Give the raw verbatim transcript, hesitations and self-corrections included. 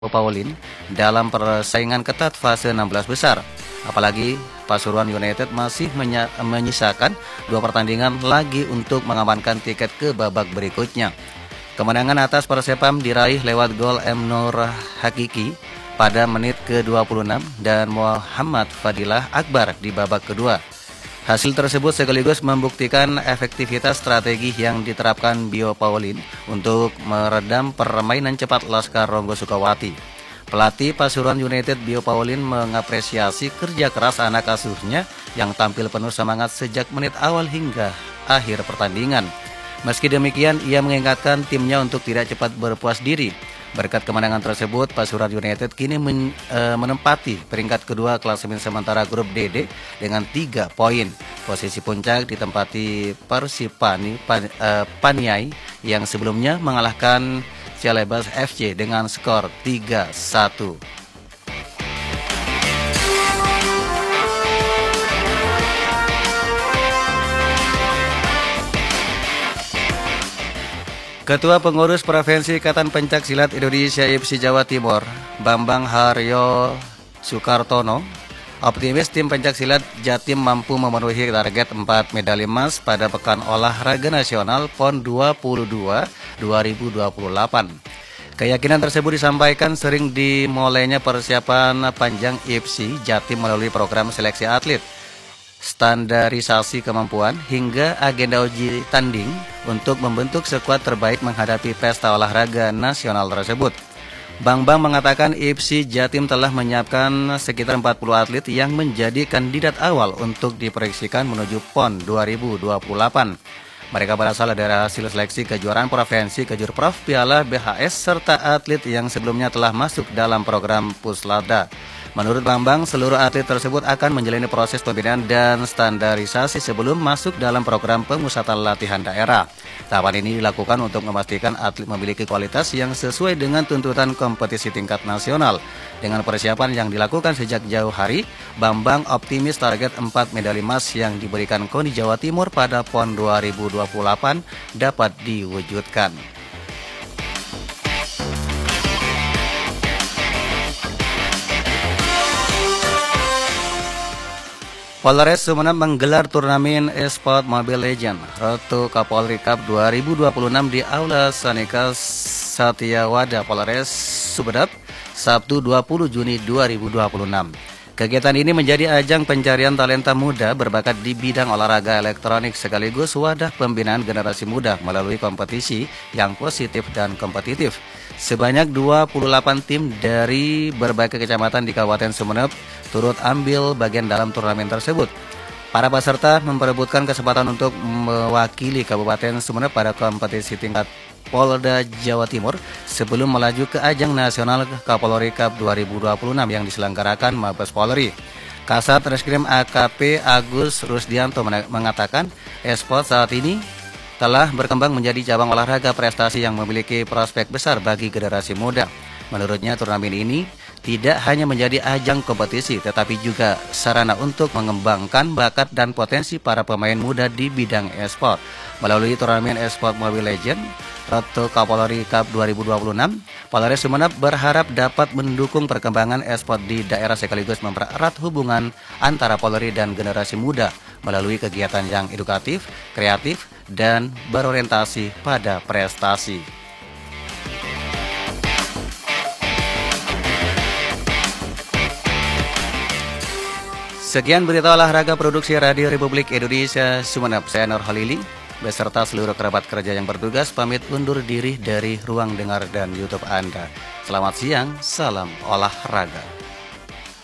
Pauline dalam persaingan ketat fase enam belas besar. Apalagi Pasuruan United masih menyisakan dua pertandingan lagi untuk mengamankan tiket ke babak berikutnya. Kemenangan atas Persepam diraih lewat gol M. Nur Hakiki pada menit ke dua puluh enam dan Muhammad Fadilah Akbar di babak kedua. Hasil tersebut sekaligus membuktikan efektivitas strategi yang diterapkan Bio Pauline untuk meredam permainan cepat Laskar Ronggo Sukawati. Pelatih Pasuruan United Bio Pauline mengapresiasi kerja keras anak asuhnya yang tampil penuh semangat sejak menit awal hingga akhir pertandingan. Meski demikian, ia mengingatkan timnya untuk tidak cepat berpuas diri. Berkat kemenangan tersebut, Pasuruan United kini men, e, menempati peringkat kedua klasemen sementara grup D D dengan tiga poin. Posisi puncak ditempati Persipani Pan, e, Paniai yang sebelumnya mengalahkan Cialebas F C dengan skor tiga satu. Ketua Pengurus Provinsi Ikatan Pencaksilat Indonesia I P S I Jawa Timur, Bambang Haryo Soekartono, optimis tim pencaksilat Jatim mampu memenuhi target empat medali emas pada Pekan Olahraga Nasional PON dua puluh dua dua ribu dua puluh delapan. Keyakinan tersebut disampaikan sering dimulainya persiapan panjang I P S I Jatim melalui program seleksi atlet, standarisasi kemampuan, hingga agenda uji tanding untuk membentuk skuad terbaik menghadapi pesta olahraga nasional tersebut. Bang Bang mengatakan I P S I Jatim telah menyiapkan sekitar empat puluh atlet yang menjadi kandidat awal untuk diproyeksikan menuju PON dua ribu dua puluh delapan. Mereka berasal dari hasil seleksi kejuaraan provinsi, Kejurprov, Piala B H S, serta atlet yang sebelumnya telah masuk dalam program Puslada. Menurut Bambang, seluruh atlet tersebut akan menjalani proses pembinaan dan standarisasi sebelum masuk dalam program pemusatan latihan daerah. Tahapan ini dilakukan untuk memastikan atlet memiliki kualitas yang sesuai dengan tuntutan kompetisi tingkat nasional. Dengan persiapan yang dilakukan sejak jauh hari, Bambang optimis target empat medali emas yang diberikan KONI Jawa Timur pada PON dua ribu dua puluh delapan dapat diwujudkan. Polres Sumeneb menggelar turnamen e-sport Mobile Legends Road to Kapolri Cup dua ribu dua puluh enam di Aula Sanika Satyawada, Polres Sumeneb, Sabtu dua puluh Juni dua ribu dua puluh enam. Kegiatan ini menjadi ajang pencarian talenta muda berbakat di bidang olahraga elektronik sekaligus wadah pembinaan generasi muda melalui kompetisi yang positif dan kompetitif. Sebanyak dua puluh delapan tim dari berbagai kecamatan di Kabupaten Sumeneb turut ambil bagian dalam turnamen tersebut. Para peserta memperebutkan kesempatan untuk mewakili Kabupaten Sumeneb pada kompetisi tingkat Polda Jawa Timur sebelum melaju ke ajang nasional Kapolri Cup dua ribu dua puluh enam yang diselenggarakan Mabes Polri. Kasat Reskrim A K P Agus Rusdianto mengatakan e-sport saat ini telah berkembang menjadi cabang olahraga prestasi yang memiliki prospek besar bagi generasi muda. Menurutnya, turnamen ini tidak hanya menjadi ajang kompetisi, tetapi juga sarana untuk mengembangkan bakat dan potensi para pemain muda di bidang e-sport. Melalui turnamen e-sport Mobile Legends Road to Kapolri Cup dua ribu dua puluh enam, Polres Sumeneb berharap dapat mendukung perkembangan e-sport di daerah sekaligus mempererat hubungan antara Polri dan generasi muda melalui kegiatan yang edukatif, kreatif, dan berorientasi pada prestasi. Sekian berita olahraga produksi Radio Republik Indonesia Sumeneb. Saya Nur Halili beserta seluruh kerabat kerja yang bertugas pamit undur diri dari ruang dengar dan YouTube Anda. Selamat siang, salam olahraga.